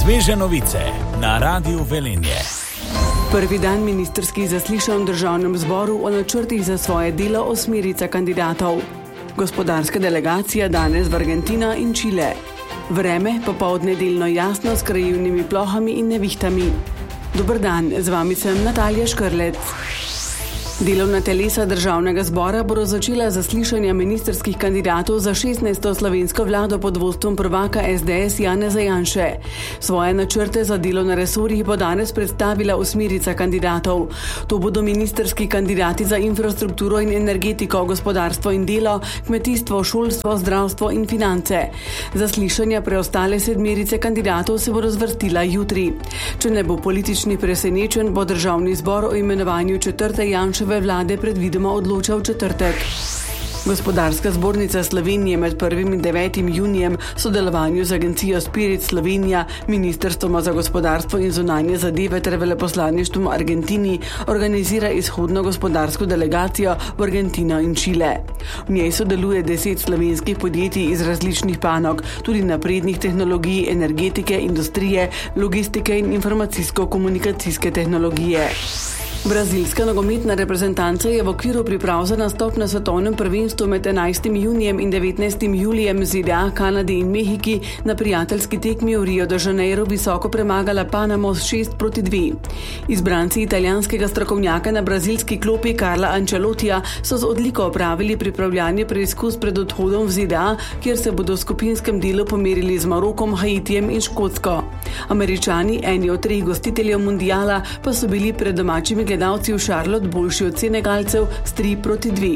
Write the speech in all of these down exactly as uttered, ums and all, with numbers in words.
Sveže novice na Radiu Velenje. Prvi dan ministrskih zaslišanj v državnem zboru o načrtih za svoje delo osmerica kandidatov. Gospodarska delegacija danes v Argentina in Čile. Vreme popoldne delno jasno s krajevnimi plohami in nevihtami. Dober dan, z vami sem Natalija Škrlec. Delovna telesa državnega zbora bodo začela zaslišanja ministrskih kandidatov za šestnajsto slovensko vlado pod vodstvom prvaka es de es Janeza Janše. Svoje načrte za delo na resorjih bo danes predstavila osmerica kandidatov. To bodo ministrski kandidati za infrastrukturo in energetiko, gospodarstvo in delo, kmetijstvo, šolstvo, zdravstvo in finance. Zaslišanja preostale sedmerice kandidatov se bodo zvrstila jutri. Če ne bo politični presenečen, bo državni zbor o imenovanju četrte Janševe vlade predvidoma odloča v četrtek. Gospodarska zbornica Slovenije med prvim in devetim junijem v sodelovanju z agencijo Spirit Slovenija, Ministrstvom za gospodarstvo in zunanje zadeve ter veleposlaništvom v Argentini organizira izhodno gospodarsko delegacijo v Argentino in Čile. V njej sodeluje deset slovenskih podjetij iz različnih panog, tudi naprednih tehnologij, energetike, industrije, logistike in informacijsko-komunikacijske tehnologije. Brazilska nogometna reprezentanca je v okviru priprav za nastop na svetovnem prvenstvu med enajstim junijem in devetnajstim julijem Z D A, Kanadi in Mehiki na prijateljski tekmi v Rio de Janeiro visoko premagala Panamo s šest proti dve. Izbranci italijanskega strokovnjaka na brazilski klopi Carla Ancelotija so z odliko opravili pripravljanje preizkus pred odhodom v Z D A, kjer se bodo v skupinskem delu pomerili z Marokom, Haitijem in Škotsko. Američani, eni od treh gostiteljev mundiala, pa so bili pred domačimi gledalci v Charlotte boljši od Senegalcev s tri proti dve.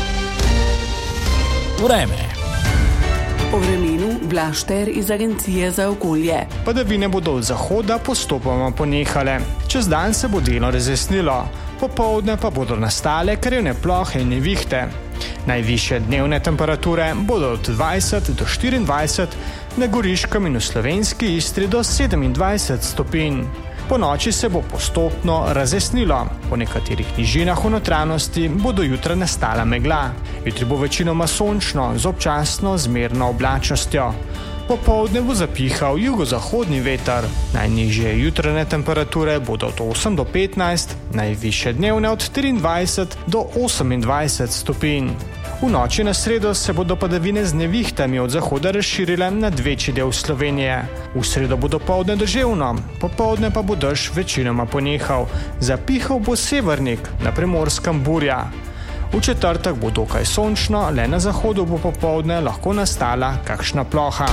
Vreme. O vremenu Blaž Šter iz Agencije za okolje. Padavine bodo od zahoda postopoma ponehale. Čez dan se bo delno razjasnilo, popoldne pa bodo nastale krajevne plohe in nevihte. Najvišje dnevne temperature bodo od dvajset do štiriindvajset, na Goriškem in v slovenski Istri do sedemindvajset stopinj. Po noči se bo postopno razjasnilo. Po nekaterih nižinah v notranjosti bo do jutra nastala megla. Jutri bo večinoma sončno z občasno zmerno oblačnostjo. Popoldne bo zapihal jugozahodni veter. Najnižje jutranje temperature bodo od osem do petnajst, najvišje dnevne od triindvajset do osemindvajset stopinj. V noči na sredo se bodo padavine z nevihtami od zahoda razširile nad večji del Slovenije. V sredo bo dopoldne deževno, popoldne pa bo dež večinoma ponehal. Zapihal bo severnik, na Primorskem burja. V četrtek bo dokaj sončno, le na zahodu bo popoldne lahko nastala kakšna ploha.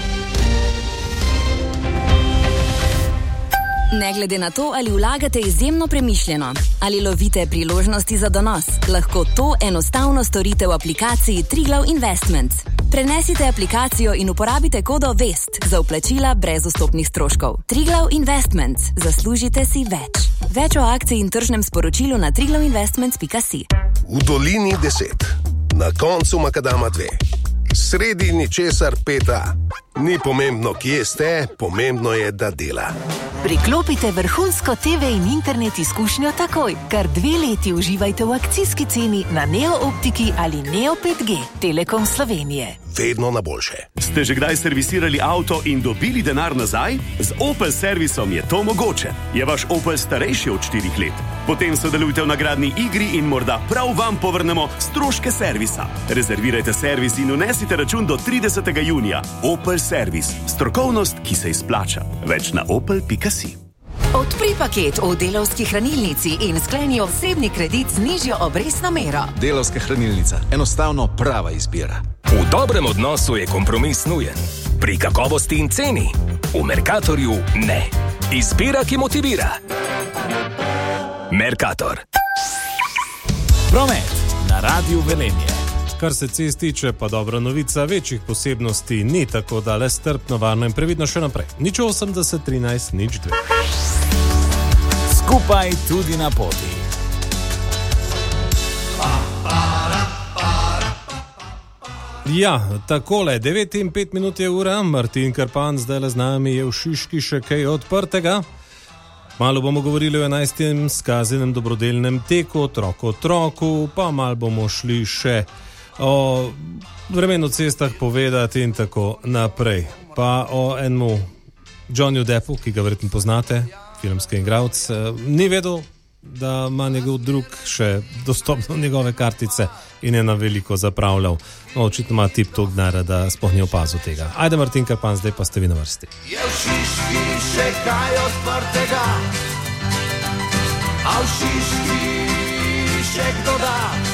Ne glede na to, ali vlagate izjemno premišljeno, ali lovite priložnosti za donos, lahko to enostavno storite v aplikaciji Triglav Investments. Prenesite aplikacijo in uporabite kodo VEST za vplačila brez vstopnih stroškov. Triglav Investments. Zaslužite si več. Več o akciji in tržnem sporočilu na triglav investments pika si. V dolini deset, na koncu makadama dve, sredi ničesar peta. Ni pomembno, kje ste, pomembno je, da dela. Priklopite vrhunsko te ve in internet izkušnjo takoj. Kar dve leti uživajte v akcijski ceni na Neo Optiki ali Neo pet G. Telekom Slovenije. Vedno na boljše. Ste že kdaj servisirali avto in dobili denar nazaj? Z Opel servisom je to mogoče. Je vaš Opel starejši od štirih let? Potem sodelujte v nagradni igri in morda prav vam povrnemo stroške servisa. Rezervirajte servis in unesite račun do tridesetega junija. Opel servis. Strokovnost, ki se izplača. Več na opel pika si. Odpri paket v Delavski hranilnici in skleni osebni kredit z nižjo obrestno mero. Delavska hranilnica. Enostavno prava izbira. V dobrem odnosu je kompromis nujen. Pri kakovosti in ceni. V Mercatorju ne. Izbira, ki motivira. Mercator. Promet na Radiu Velenje. Kar se cest tiče, pa dobra novica, večjih posebnosti ni, tako da le strpno, varno in previdno še naprej. Nič osemdeset, trinajst, nič dve. Skupaj tudi na poti. Ja, takole, devet in pet minut je ura, Martin Krpan zdaj le z nami, je v Šiški še kaj odprtega. Malo bomo govorili o enajstem skazinem dobrodelnem teku, otroko otroku, pa malo bomo šli še o vremenu cestah povedati in tako naprej. Pa o enemu Johnnyju Deppu, ki ga verjetno poznate, filmski igralec, ni vedel, da ima njegov drug še dostop do njegove kartice in je na veliko zapravljal. No, očitno ima tip tog denarja, da sploh ni opazil tega. Ajde, Martin Krpan, zdaj pa ste vi na vrsti. Je v Šiški še kaj odprtega? A v Šiški še kdo da?